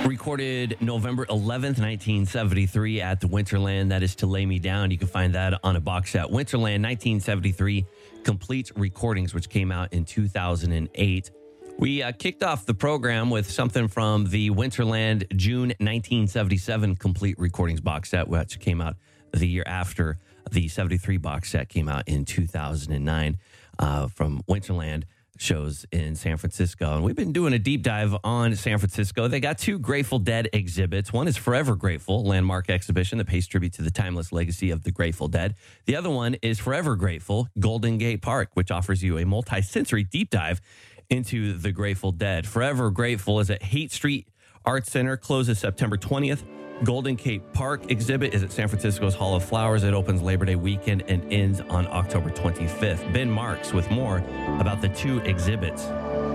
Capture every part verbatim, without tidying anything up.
Recorded November eleventh, nineteen seventy-three at the Winterland. That is To Lay Me Down. You can find that on a box set. Winterland nineteen seventy-three Complete Recordings, which came out in two thousand eight. We uh, kicked off the program with something from the Winterland June nineteen seventy-seven Complete Recordings box set, which came out the year after the seventy-three box set came out in two thousand nine uh, from Winterland shows in San Francisco. And we've been doing a deep dive on San Francisco. They got two Grateful Dead exhibits. One is Forever Grateful, landmark exhibition that pays tribute to the timeless legacy of the Grateful Dead. The other one is Forever Grateful, Golden Gate Park, which offers you a multi-sensory deep dive into the Grateful Dead. Forever Grateful is at Haight Street Arts Center, closes September twentieth. Golden Gate Park exhibit is at San Francisco's Hall of Flowers. It opens Labor Day weekend and ends on October twenty-fifth. Ben Marks with more about the two exhibits.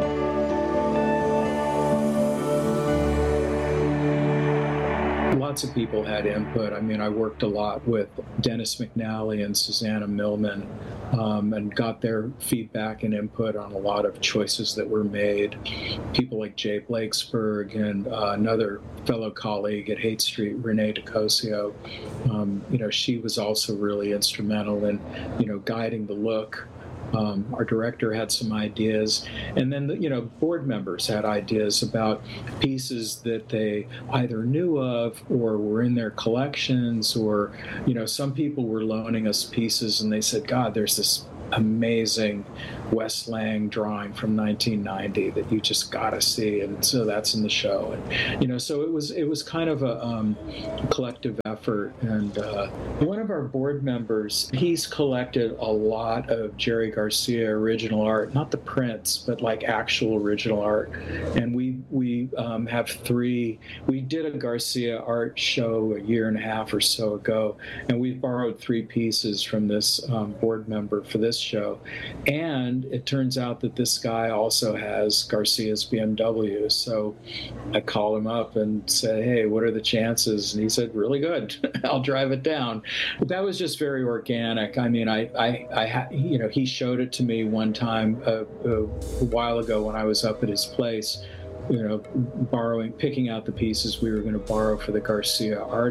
Lots of people had input. I mean, I worked a lot with Dennis McNally and Susanna Millman um, and got their feedback and input on a lot of choices that were made. People like Jay Blakesberg and uh, another fellow colleague at Haight Street, Renee DeCosio. Um, you know, she was also really instrumental in, you know, guiding the look. Um, our director had some ideas, and then the, you know, board members had ideas about pieces that they either knew of or were in their collections, or you know, some people were loaning us pieces, and they said, "God, there's this amazing Wes Lang drawing from nineteen ninety that you just gotta see," and so that's in the show. And you know, so it was it was kind of a um, collective effort. And uh, one of our board members, he's collected a lot of Jerry Garcia original art, not the prints, but like actual original art. And we we um, have three. We did a Garcia art show a year and a half or so ago, and we borrowed three pieces from this um, board member for this show. And it turns out that this guy also has Garcia's B M W. So I called him up and said, "Hey, what are the chances?" And he said, "Really good. I'll drive it down." But that was just very organic. I mean, I, I, I ha- you know, he showed it to me one time uh, uh, a while ago when I was up at his place, you know, borrowing, picking out the pieces we were going to borrow for the Garcia art